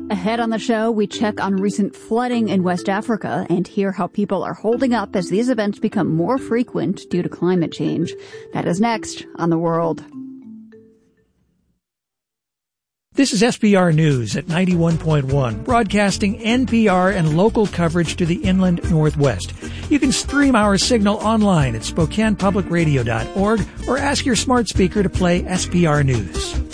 Ahead on the show, we check on recent flooding in West Africa and hear how people are holding up as these events become more frequent due to climate change. That is next on The World. This is SPR News at 91.1, broadcasting NPR and local coverage to the inland Northwest. You can stream our signal online at SpokanePublicRadio.org or ask your smart speaker to play SPR News.